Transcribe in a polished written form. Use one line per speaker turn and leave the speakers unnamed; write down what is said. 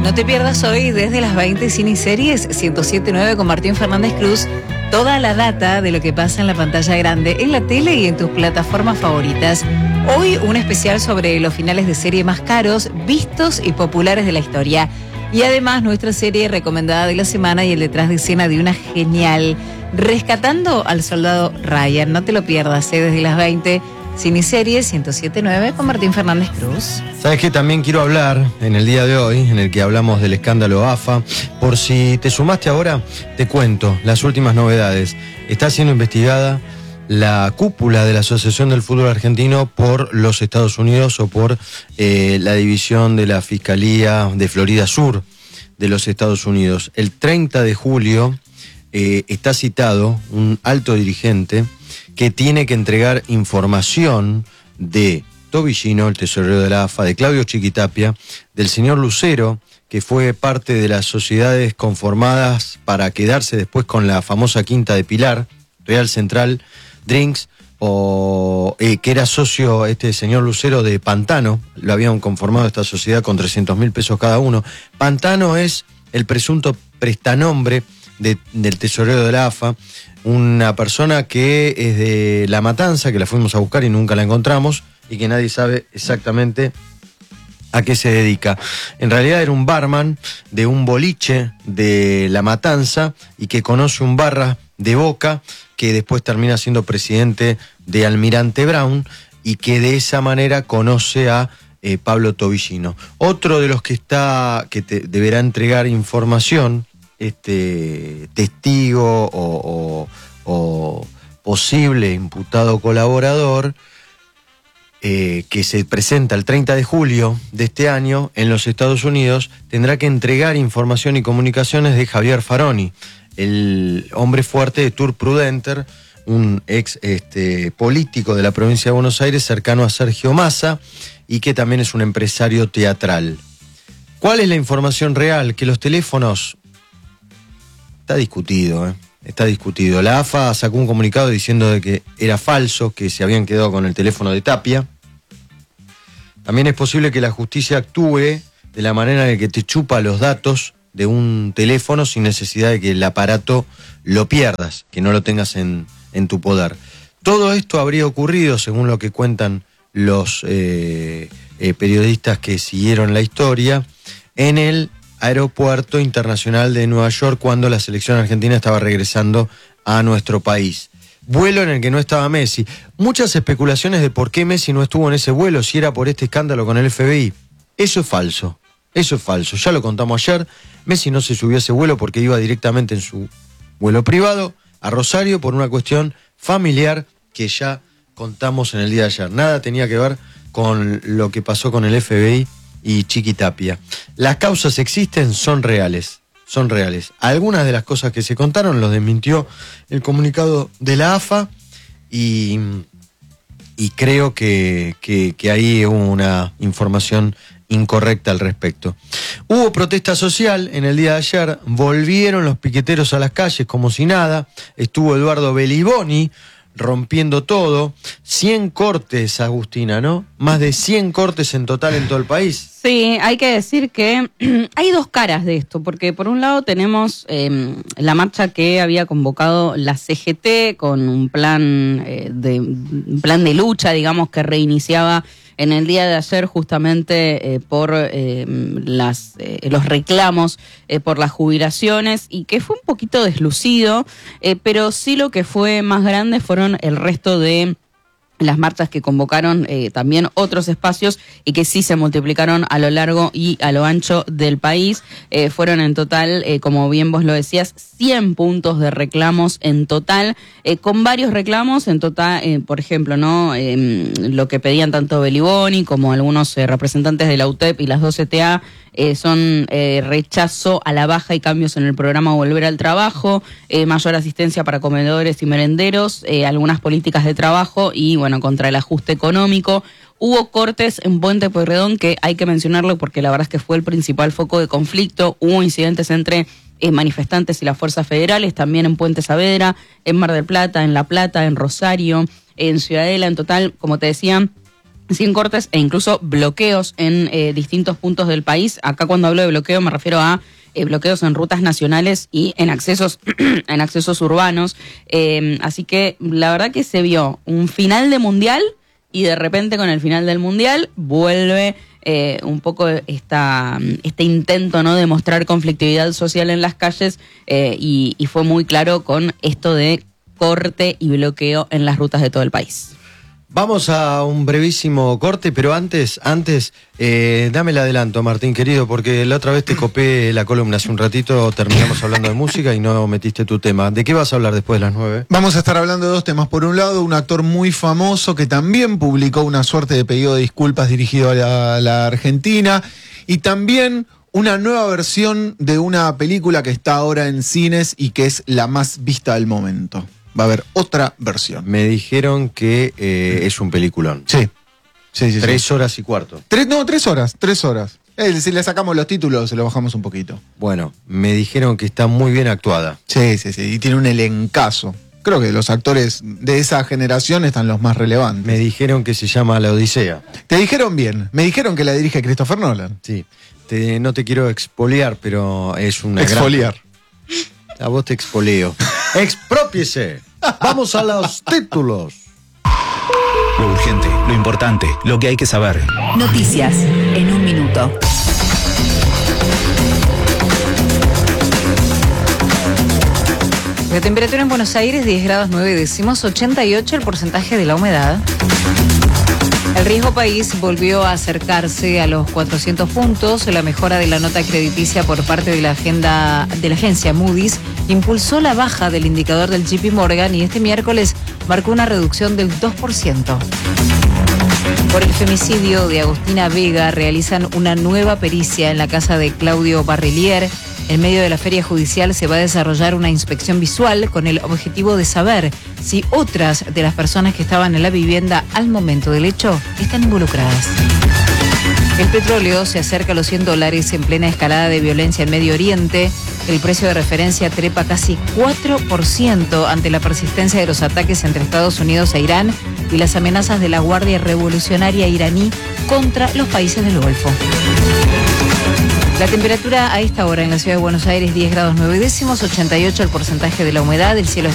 No te pierdas hoy desde las 20 Cine y Series 107.9 con Martín Fernández Cruz. Toda la data de lo que pasa en la pantalla grande, en la tele y en tus plataformas favoritas. Hoy un especial sobre los finales de serie más caros, vistos y populares de la historia. Y además nuestra serie recomendada de la semana y el detrás de escena de una genial, Rescatando al Soldado Ryan. No te lo pierdas, desde las 20 Cine y Series 107.9 con Martín Fernández Cruz.
¿Sabes qué? También quiero hablar en el día de hoy, en el que hablamos del escándalo AFA. Por si te sumaste ahora, te cuento las últimas novedades. Está siendo investigada la cúpula de la Asociación del Fútbol Argentino por los Estados Unidos o por la división de la Fiscalía de Florida Sur de los Estados Unidos. El 30 de julio está citado un alto dirigente que tiene que entregar información de Tobillino, el tesorero de la AFA, de Claudio Chiquitapia, del señor Lucero, que fue parte de las sociedades conformadas para quedarse después con la famosa Quinta de Pilar, Real Central Drinks, o que era socio este señor Lucero de Pantano. Lo habían conformado esta sociedad con 300.000 pesos cada uno. Pantano es el presunto prestanombre del tesorero de la AFA, una persona que es de La Matanza, que la fuimos a buscar y nunca la encontramos, y que nadie sabe exactamente a qué se dedica. En realidad era un barman de un boliche de La Matanza y que conoce un barra de Boca, que después termina siendo presidente de Almirante Brown y que de esa manera conoce a Pablo Tobillino. Otro de los que deberá entregar información, testigo o posible imputado colaborador, que se presenta el 30 de julio de este año en los Estados Unidos, tendrá que entregar información y comunicaciones de Javier Faroni, el hombre fuerte de Tour Prudenter, un ex político de la provincia de Buenos Aires cercano a Sergio Massa y que también es un empresario teatral. ¿Cuál es la información real? Que los teléfonos... Está discutido, está discutido. La AFA sacó un comunicado diciendo de que era falso, que se habían quedado con el teléfono de Tapia. También es posible que la justicia actúe de la manera en que te chupa los datos de un teléfono sin necesidad de que el aparato lo pierdas, que no lo tengas en tu poder. Todo esto habría ocurrido, según lo que cuentan los periodistas que siguieron la historia, en el Aeropuerto Internacional de Nueva York, cuando la selección argentina estaba regresando a nuestro país. Vuelo en el que no estaba Messi. Muchas especulaciones de por qué Messi no estuvo en ese vuelo, si era por este escándalo con el FBI. Eso es falso. Eso es falso. Ya lo contamos ayer. Messi no se subió a ese vuelo porque iba directamente en su vuelo privado a Rosario por una cuestión familiar que ya contamos en el día de ayer. Nada tenía que ver con lo que pasó con el FBI y Chiquitapia. Las causas existen, son reales. Son reales. Algunas de las cosas que se contaron los desmintió el comunicado de la AFA y creo que ahí hubo una información incorrecta al respecto. Hubo protesta social en el día de ayer, volvieron los piqueteros a las calles como si nada, estuvo Eduardo Beliboni rompiendo todo, 100 cortes, Agustina, ¿no? Más de 100 cortes en total en todo el país.
Sí, hay que decir que hay dos caras de esto, porque por un lado tenemos la marcha que había convocado la CGT con un plan de lucha, digamos, que reiniciaba en el día de ayer justamente por los reclamos por las jubilaciones y que fue un poquito deslucido, pero sí lo que fue más grande fueron el resto de las marchas que convocaron también otros espacios y que sí se multiplicaron a lo largo y a lo ancho del país. Fueron en total, como bien vos lo decías, 100 puntos de reclamos en total, con varios reclamos en total, por ejemplo, ¿no? Lo que pedían tanto Beliboni como algunos representantes de la UTEP y las 2CTA, son rechazo a la baja y cambios en el programa Volver al Trabajo, mayor asistencia para comedores y merenderos, algunas políticas de trabajo y, bueno, contra el ajuste económico. Hubo cortes en Puente Pueyrredón, que hay que mencionarlo porque la verdad es que fue el principal foco de conflicto. Hubo incidentes entre manifestantes y las fuerzas federales, también en Puente Saavedra, en Mar del Plata, en La Plata, en Rosario, en Ciudadela. En total, como te decía, 100 cortes e incluso bloqueos en distintos puntos del país. Acá cuando hablo de bloqueo me refiero a bloqueos en rutas nacionales y en accesos en accesos urbanos. Así que la verdad que se vio un final de mundial y de repente con el final del mundial vuelve un poco este intento, ¿no?, de mostrar conflictividad social en las calles y fue muy claro con esto de corte y bloqueo en las rutas de todo el país.
Vamos a un brevísimo corte, pero antes, dame el adelanto, Martín, querido, porque la otra vez te copé la columna. Hace un ratito terminamos hablando de música y no metiste tu tema. ¿De qué vas a hablar después de las 9?
Vamos a estar hablando de dos temas. Por un lado, un actor muy famoso que también publicó una suerte de pedido de disculpas dirigido a la Argentina, y también una nueva versión de una película que está ahora en cines y que es la más vista del momento. Va a haber otra versión.
Me dijeron que es un peliculón.
Sí.
3 horas y cuarto.
3 horas. Si le sacamos los títulos, se lo bajamos un poquito.
Bueno, me dijeron que está muy bien actuada.
Sí. Y tiene un elencazo. Creo que los actores de esa generación están los más relevantes.
Me dijeron que se llama La Odisea.
Te dijeron bien. Me dijeron que la dirige Christopher Nolan.
Sí. No te quiero expoliar, pero es una
Exfoliar.
A vos te expolio. ¡Exprópiese! Vamos a los títulos.
Lo urgente, lo importante, lo que hay que saber.
Noticias en un minuto.
La temperatura en Buenos Aires 10 grados 9 décimos, 88 el porcentaje de la humedad. El riesgo país volvió a acercarse a los 400 puntos. La mejora de la nota crediticia por parte de la agencia Moody's impulsó la baja del indicador del JP Morgan y este miércoles marcó una reducción del 2%. Por el femicidio de Agustina Vega realizan una nueva pericia en la casa de Claudio Barrilier. En medio de la feria judicial se va a desarrollar una inspección visual con el objetivo de saber si otras de las personas que estaban en la vivienda al momento del hecho están involucradas. El petróleo se acerca a los $100 en plena escalada de violencia en Medio Oriente. El precio de referencia trepa casi 4% ante la persistencia de los ataques entre Estados Unidos e Irán y las amenazas de la Guardia Revolucionaria iraní contra los países del Golfo. La temperatura a esta hora en la ciudad de Buenos Aires 10 grados 9 décimos, 88 el porcentaje de la humedad, el cielo está